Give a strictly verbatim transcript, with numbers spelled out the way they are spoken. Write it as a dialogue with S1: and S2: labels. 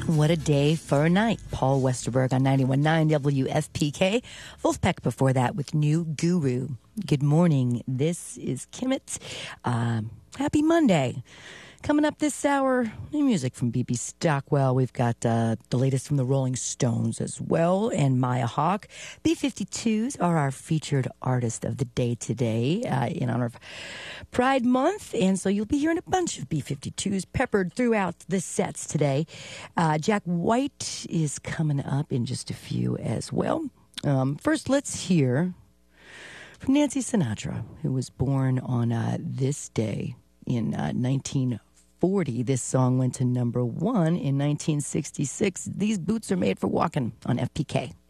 S1: What a day for a night. Paul Westerberg on ninety-one point nine W F P K. Wolfpack before that with New Guru. Good morning. This is Kimmit. Um, happy Monday. Coming up this hour, new music from B B Stockwell. We've got uh, the latest from the Rolling Stones as well, and Maya Hawke. B fifty-twos are our featured artist of the day today uh, in honor of Pride Month, and so you'll be hearing a bunch of B fifty-twos peppered throughout the sets today. Uh, Jack White is coming up in just a few as well. Um, first, let's hear from Nancy Sinatra, who was born on uh, this day in uh, nineteen forty. This song went to number one in nineteen sixty-six. These boots are made for walking on F P K.